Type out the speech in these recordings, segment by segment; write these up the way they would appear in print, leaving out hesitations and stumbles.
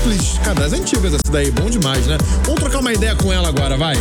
Cara, das antigas essa daí, bom demais, né? Vamos trocar uma ideia com ela agora, vai.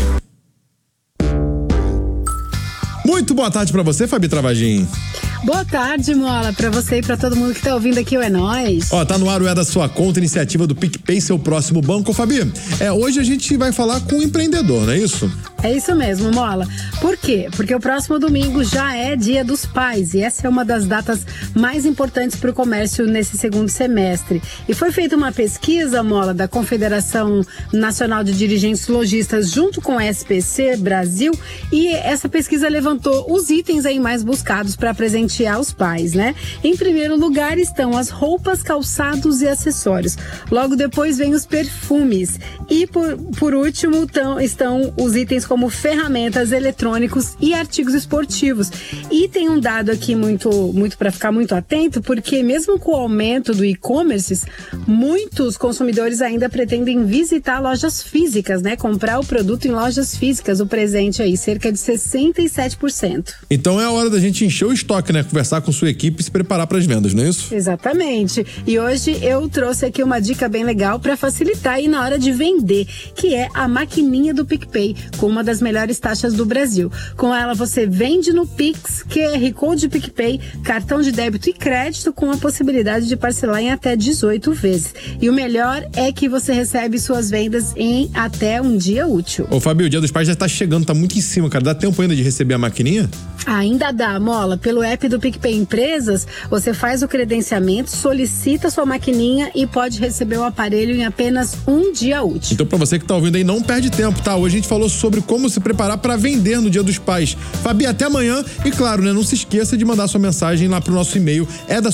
Muito boa tarde pra você, Fabi Travagin. Boa tarde, Mola, pra você e pra todo mundo que tá ouvindo aqui, o É Nóis. Tá no ar o É da Sua Conta, iniciativa do PicPay, seu próximo banco. Ô, Fabi, hoje a gente vai falar com um empreendedor, não é isso? É isso mesmo, Mola. Por quê? Porque o próximo domingo já é Dia dos Pais e essa é uma das datas mais importantes para o comércio nesse segundo semestre. E foi feita uma pesquisa, Mola, da Confederação Nacional de Dirigentes Lojistas junto com a SPC Brasil, e essa pesquisa levantou os itens aí mais buscados para presentear os pais, né? Em primeiro lugar estão as roupas, calçados e acessórios. Logo depois vem os perfumes. E por último estão os itens como ferramentas, eletrônicos e artigos esportivos. E tem um dado aqui muito para ficar muito atento, porque mesmo com o aumento do e-commerce, muitos consumidores ainda pretendem visitar lojas físicas, né? Comprar o produto em lojas físicas, o presente aí, cerca de 67%. Então é a hora da gente encher o estoque, né? Conversar com sua equipe e se preparar para as vendas, não é isso? Exatamente. E hoje eu trouxe aqui uma dica bem legal para facilitar aí na hora de vender, que é a maquininha do PicPay, com uma das melhores taxas do Brasil. Com ela você vende no Pix, QR Code PicPay, cartão de débito e crédito com a possibilidade de parcelar em até 18 vezes. E o melhor é que você recebe suas vendas em até um dia útil. Ô, Fabio, o Dia dos Pais já tá chegando, tá muito em cima, cara. Dá tempo ainda de receber a maquininha? Ainda dá, Mola. Pelo app do PicPay Empresas, você faz o credenciamento, solicita sua maquininha e pode receber o aparelho em apenas um dia útil. Então, pra você que tá ouvindo aí, não perde tempo, tá? Hoje a gente falou sobre como se preparar para vender no Dia dos Pais. Fabi, até amanhã. E claro, né, não se esqueça de mandar sua mensagem lá pro nosso e-mail,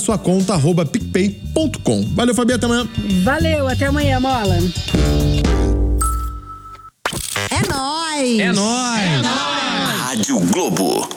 edasuaconta@picpay.com. Valeu, Fabi, até amanhã. Valeu, até amanhã, Mola. É nóis! É nóis! É nóis! Rádio Globo.